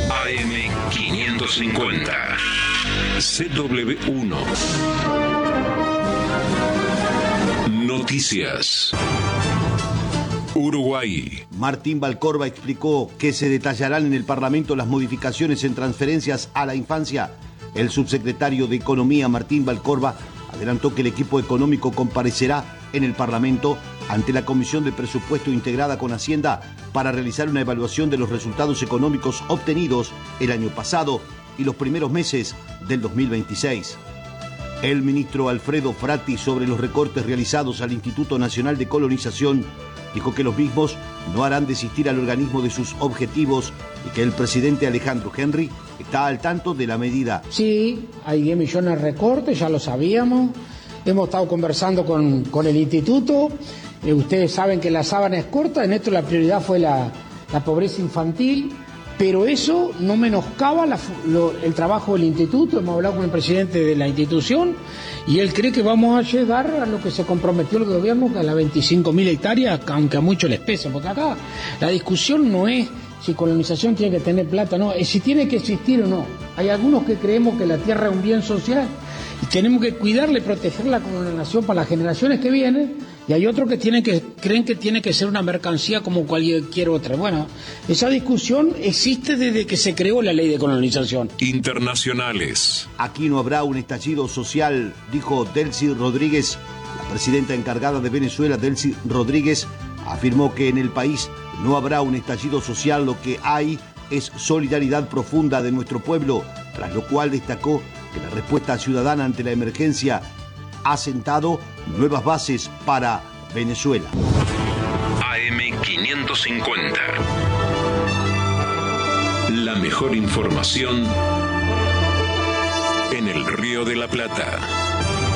AM550. CW1. Noticias. Uruguay. Martín Valcorba explicó que se detallarán en el Parlamento las modificaciones en transferencias a la infancia. El subsecretario de Economía, Martín Valcorba, adelantó que el equipo económico comparecerá en el Parlamento ante la Comisión de Presupuesto integrada con Hacienda para realizar una evaluación de los resultados económicos obtenidos el año pasado y los primeros meses del 2026. El ministro Alfredo Frati, sobre los recortes realizados al Instituto Nacional de Colonización, dijo que los mismos no harán desistir al organismo de sus objetivos y que el presidente Alejandro Henry está al tanto de la medida. Sí, hay 10 millones de recortes, ya lo sabíamos. Hemos estado conversando con el instituto. Ustedes saben que la sábana es corta, en esto la prioridad fue la pobreza infantil, pero eso no menoscaba el trabajo del instituto. Hemos hablado con el presidente de la institución y él cree que vamos a llegar a lo que se comprometió el gobierno, que a las 25.000 hectáreas, aunque a muchos les pese, porque acá la discusión no es si colonización tiene que tener plata, no, es si tiene que existir o no. Hay algunos que creemos que la tierra es un bien social y tenemos que cuidarla y protegerla como una nación para las generaciones que vienen, y hay otros que creen que tiene que ser una mercancía como cualquier otra. Bueno, esa discusión existe desde que se creó la ley de colonización. Internacionales. Aquí no habrá un estallido social, dijo Delcy Rodríguez. La presidenta encargada de Venezuela, Delcy Rodríguez, afirmó que en el país no habrá un estallido social, lo que hay es solidaridad profunda de nuestro pueblo, tras lo cual destacó que la respuesta ciudadana ante la emergencia ha sentado nuevas bases para Venezuela. AM550. La mejor información en el Río de la Plata.